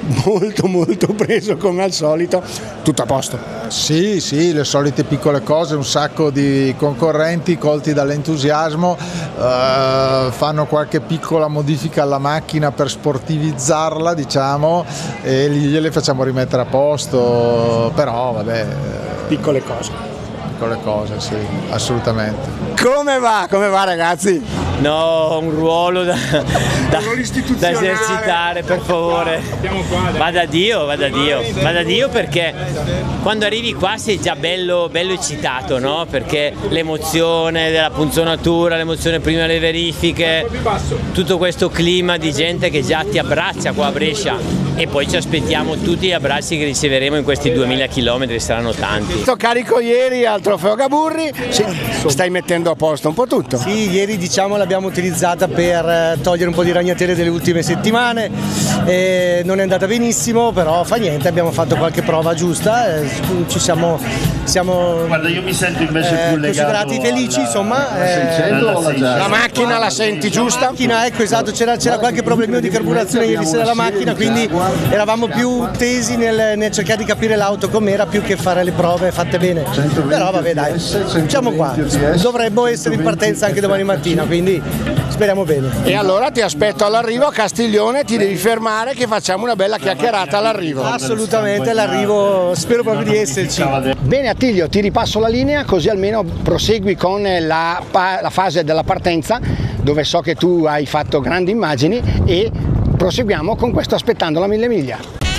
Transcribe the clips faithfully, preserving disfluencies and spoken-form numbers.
molto molto preso come al solito, tutto a posto. Sì, sì, le solite piccole cose, un sacco di concorrenti colti dall'entusiasmo, eh, fanno qualche piccola modifica alla macchina per sportivizzarla, diciamo, e gliele facciamo rimettere a posto, però vabbè. Piccole cose. Piccole cose, sì, assolutamente. Come va? Come va, ragazzi? No, un ruolo da, da, da esercitare, per favore. Va da Dio, va da Dio, va da Dio, perché quando arrivi qua sei già bello, bello eccitato, no? Perché l'emozione della punzonatura, l'emozione prima delle verifiche, tutto questo clima di gente che già ti abbraccia qua a Brescia, e poi ci aspettiamo tutti gli abbracci che riceveremo in questi duemila chilometri, saranno tanti. Sto carico ieri al Trofeo Gaburri, sì, stai mettendo a posto un po' tutto. Sì, ieri diciamo l'abbiamo utilizzata per togliere un po' di ragnatele delle ultime settimane, e non è andata benissimo, però fa niente, abbiamo fatto qualche prova giusta, eh, ci siamo, siamo Guarda, io mi sento invece eh, più legato considerati felici, alla, insomma. alla Eh, La macchina la senti giusta? La macchina, ecco, esatto, c'era, c'era qualche problemino di carburazione ieri sera alla macchina, quindi eravamo più tesi nel, nel cercare di capire l'auto com'era più che fare le prove fatte bene. Però vabbè, dai, siamo qua, dovremmo essere in partenza anche domani mattina, quindi speriamo bene. E allora ti aspetto all'arrivo a Castiglione, ti devi fermare che facciamo una bella chiacchierata all'arrivo. Assolutamente, all'arrivo spero proprio di esserci. Bene Attilio, ti ripasso la linea così almeno prosegui con la, la fase della partenza, dove so che tu hai fatto grandi immagini, e proseguiamo con questo aspettando la mille miglia.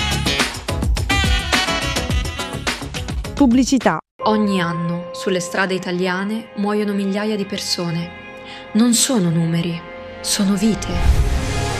Pubblicità. Ogni anno sulle strade italiane muoiono migliaia di persone. Non sono numeri, sono vite.